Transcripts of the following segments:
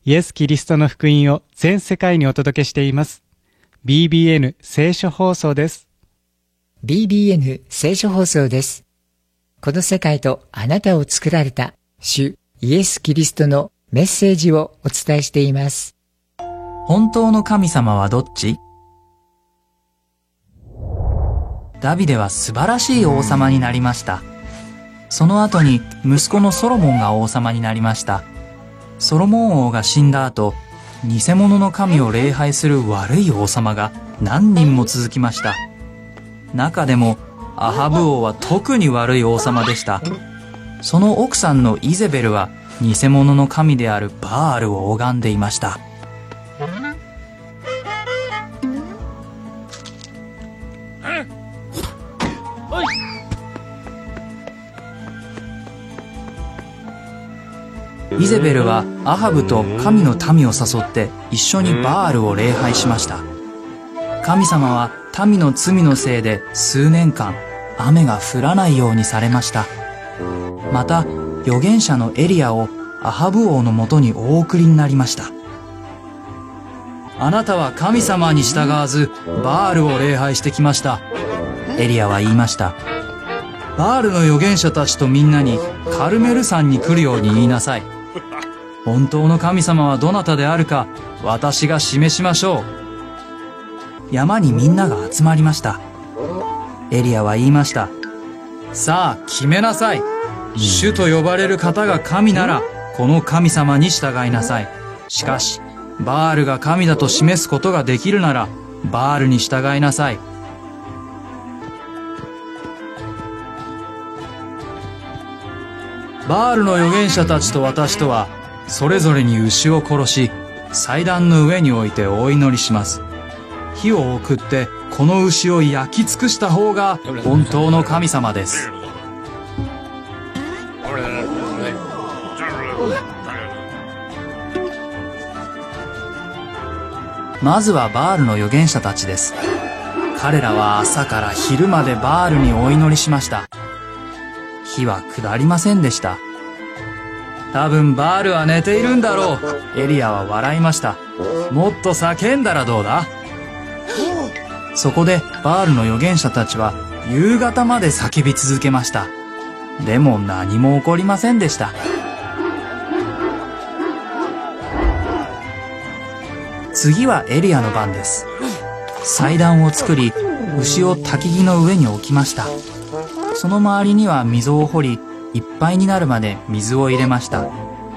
イエス・キリストの福音を全世界にお届けしています。BBN 聖書放送です。 BBN 聖書放送です。この世界とあなたを作られた主イエス・キリストのメッセージをお伝えしています。 本当の神様はどっち？ダビデは素晴らしい王様になりました。その後に息子のソロモンが王様になりました。ソロモン王が死んだ後、偽物の神を礼拝する悪い王様が何人も続きました。中でもアハブ王は特に悪い王様でした。その奥さんのイゼベルは偽物の神であるバールを拝んでいました。イゼベルはアハブと神の民を誘って一緒にバールを礼拝しました。神様は民の罪のせいで数年間雨が降らないようにされました。また預言者のエリアをアハブ王のもとにお送りになりました。あなたは神様に従わずバールを礼拝してきました。エリアは言いました。バールの預言者たちとみんなにカルメル山に来るように言いなさい。本当の神様はどなたであるか私が示しましょう。山にみんなが集まりました。エリアは言いました。さあ決めなさい。主と呼ばれる方が神ならこの神様に従いなさい。しかしバールが神だと示すことができるならバールに従いなさい。バールの預言者たちと私とはそれぞれに牛を殺し祭壇の上に置いてお祈りします。火を送ってこの牛を焼き尽くした方が本当の神様です。まずはバールの預言者たちです。彼らは朝から昼までバールにお祈りしました。火は下りませんでした。多分バールは寝ているんだろう。エリアは笑いました。もっと叫んだらどうだ？そこでバールの預言者たちは夕方まで叫び続けました。でも何も起こりませんでした。次はエリアの番です。祭壇を作り、牛を焚き木の上に置きました。その周りには溝を掘り、いっぱいになるまで水を入れました。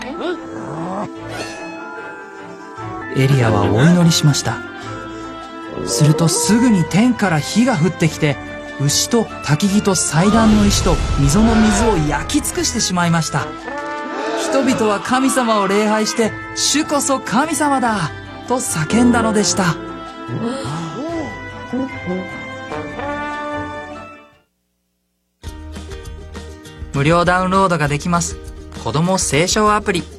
エリアはお祈りしました。するとすぐに天から火が降ってきて、牛と焚き木と祭壇の石と溝の水を焼き尽くしてしまいました。人々は神様を礼拝して、主こそ神様だと叫んだのでした。無料ダウンロードができます。子供聖書アプリ。